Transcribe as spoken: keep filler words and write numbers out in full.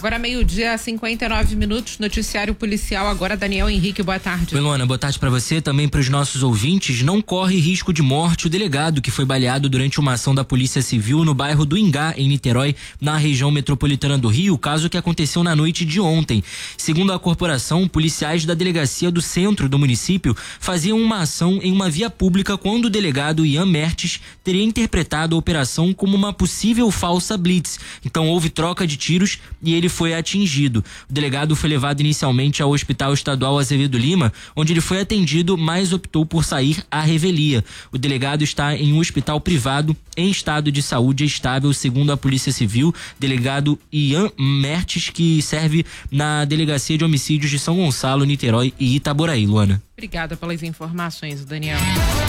Agora meio-dia, cinquenta e nove minutos, noticiário policial. Agora Daniel Henrique, boa tarde. Oi, Luana, boa tarde pra você, também pros nossos ouvintes. Não corre risco de morte o delegado que foi baleado durante uma ação da Polícia Civil no bairro do Ingá, em Niterói, na região metropolitana do Rio, caso que aconteceu na noite de ontem. Segundo a corporação, policiais da delegacia do centro do município faziam uma ação em uma via pública quando o delegado Ian Mertes teria interpretado a operação como uma possível falsa blitz. Então houve troca de tiros e ele foi atingido. O delegado foi levado inicialmente ao Hospital Estadual Azevedo Lima, onde ele foi atendido, mas optou por sair à revelia. O delegado está em um hospital privado em estado de saúde estável, segundo a Polícia Civil. Delegado Ian Mertes, que serve na Delegacia de Homicídios de São Gonçalo, Niterói e Itaboraí. Luana. Obrigada pelas informações, Daniel.